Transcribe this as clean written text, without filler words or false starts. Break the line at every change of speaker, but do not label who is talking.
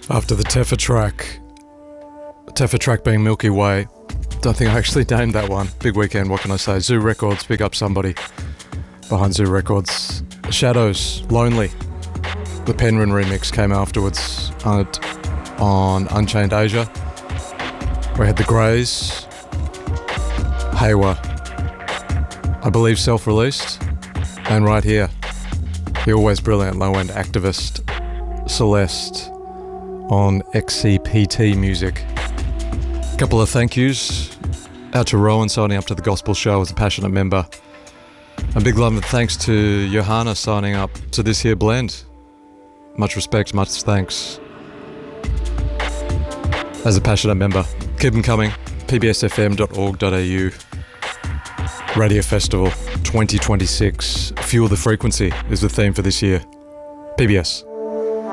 After the Teffa track being Milky Way, don't think I actually named that one. Big weekend, what can I say? Zoo Records, big up somebody behind Zoo Records. Shadows, Lonely. The Penryn remix came afterwards on Unchained Asia. We had the Greys, Haywa, I believe self-released, and right here, the always brilliant low-end activist Celeste on XCPT Music. A couple of thank yous out to Rowan signing up to the Gospel Show as a passionate member. A big love and thanks to Johanna signing up to this here blend. Much respect, much thanks. As a passionate member, keep them coming. pbsfm.org.au Radio Festival 2026. Fuel the Frequency is the theme for this year. PBS.